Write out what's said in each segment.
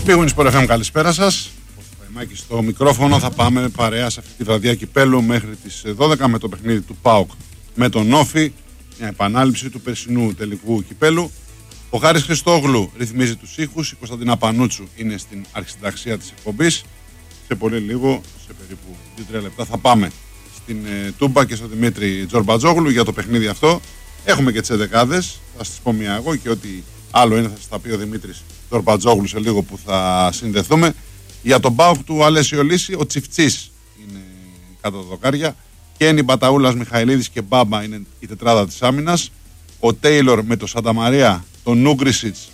Big Win Sport FM, καλησπέρα σας. Μάκη στο μικρόφωνο, θα πάμε παρέα σε αυτή τη βραδιά κυπέλου μέχρι τις 12 με το παιχνίδι του ΠΑΟΚ με τον Όφη. Μια επανάληψη του περσινού τελικού κυπέλου. Ο Χάρης Χριστόγλου ρυθμίζει τους ήχους. Η Κωνσταντίνα Πανούτσου είναι στην αρχισυνταξία της εκπομπής. Σε πολύ λίγο, σε περίπου 2-3 λεπτά, θα πάμε στην Τούμπα και στον Δημήτρη Τζορμπατζόγλου για το παιχνίδι αυτό. Έχουμε και τις 11, θα σας πω μία εγώ και ό,τι άλλο είναι θα σας τα πει ο Δημήτρης Τζορμπατζόγλου σε λίγο που θα συνδεθούμε. Για τον ΠΑΟΚ του Αλέσιο Λύση, ο Τσιφτσής είναι κάτω τα δοκάρια. Κένι, Μπαταούλας, Μιχαηλίδης και Μπάμπα είναι η τετράδα της άμυνας. Ο Τέιλορ με τον Σανταμαρία, τον Ούγκρεσιτς,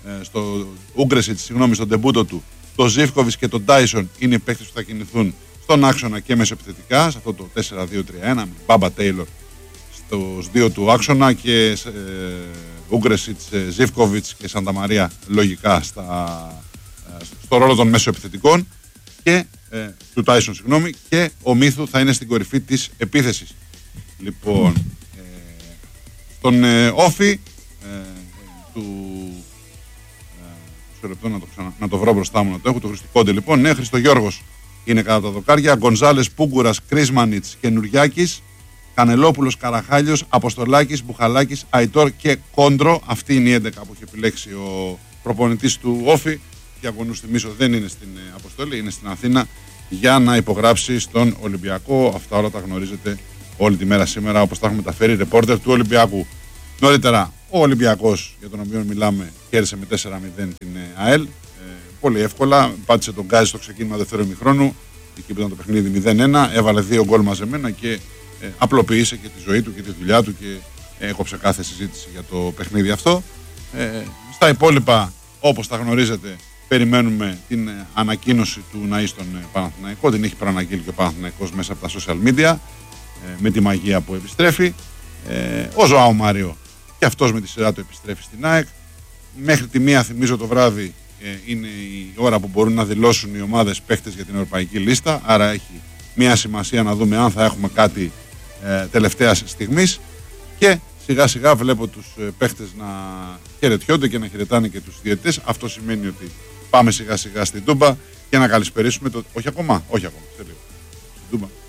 στον τεμπούτο του, τον Ζίβκοβιτς και τον Τάισον είναι οι παίκτες που θα κινηθούν στον άξονα και μεσοεπιθετικά, σε αυτό το 4-2-3-1, με Μπάμπα Τέιλορ στους δύο του άξονα και Ούγκρεσιτς, Ζίβκοβιτς και Σανταμαρία λογικά στο ρόλο των μεσοεπιθετικών και του Τάισον, συγγνώμη, και ο Μίθου θα είναι στην κορυφή της επίθεσης. Λοιπόν, στον Όφη να το βρω μπροστά μου, να το έχω, το Χριστικόντε λοιπόν, ναι, Χριστογιώργος είναι κατά τα δοκάρια, Γκονζάλες, Πούγκουρας, Κρίσμανιτς και Νουριάκης, Κανελόπουλος, Καραχάλιος, Αποστολάκης, Μπουχαλάκης, Αϊτόρ και Κόντρο. Αυτή είναι η 11 που έχει επιλέξει ο προπονητής του Όφη. Διαγωνούς, θυμίσω, δεν είναι στην αποστολή, είναι στην Αθήνα για να υπογράψει στον Ολυμπιακό. Αυτά όλα τα γνωρίζετε όλη τη μέρα σήμερα, όπως τα έχουμε μεταφέρει ρεπόρτερ του Ολυμπιακού. Νωρίτερα, ο Ολυμπιακός, για τον οποίο μιλάμε, κέρδισε με 4-0 την ΑΕΛ. Πολύ εύκολα. Πάτησε τον Γκάζι στο ξεκίνημα δεύτερου ημιχρόνου. Εκεί που ήταν το παιχνίδι 0-1. Έβαλε 2 γκολ μαζεμένα και απλοποίησε και τη ζωή του και τη δουλειά του και έκοψε κάθε συζήτηση για το παιχνίδι αυτό. Στα υπόλοιπα, όπως τα γνωρίζετε, περιμένουμε την ανακοίνωση του Ναΐ στον Παναθηναϊκό. Την έχει προαναγγείλει και ο Παναθηναϊκός μέσα από τα social media με τη μαγεία που επιστρέφει. Ο Ζωάο Μάριο και αυτός με τη σειρά του επιστρέφει στην ΑΕΚ. Μέχρι τη 1, θυμίζω, το βράδυ είναι η ώρα που μπορούν να δηλώσουν οι ομάδες παίχτες για την ευρωπαϊκή λίστα. Άρα έχει μια σημασία να δούμε αν θα έχουμε κάτι τελευταίας στιγμής. Και σιγά σιγά βλέπω τους παίχτες να χαιρετιόνται και να χαιρετάνε και τους διαιτητές. Αυτό σημαίνει ότι πάμε σιγά σιγά στην Τούμπα και να καλησπερίσουμε το... Όχι ακόμα, σε λίγο. Στην Τούμπα.